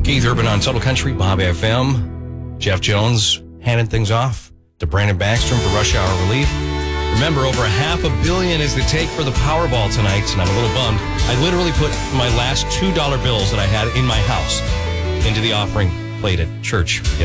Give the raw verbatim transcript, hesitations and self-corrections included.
Keith Urban on Total Country, Bob F M. Jeff Jones handing things off to Brandon Backstrom for Rush Hour Relief. Remember, over a half a billion is the take for the Powerball tonight, and I'm a little bummed. I literally put my last two dollar bills that I had in my house into the offering plate at church.